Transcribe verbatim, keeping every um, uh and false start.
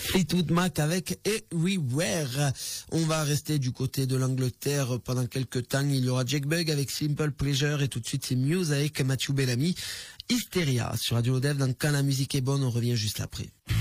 Fleetwood Mac avec Everywhere. On va rester du côté de l'Angleterre pendant quelques temps. Il y aura Jake Bugg avec Simple Pleasure et tout de suite c'est Muse avec Matthew Bellamy. Hysteria sur Radio Dev. Dans Quand la musique est bonne, on revient juste après.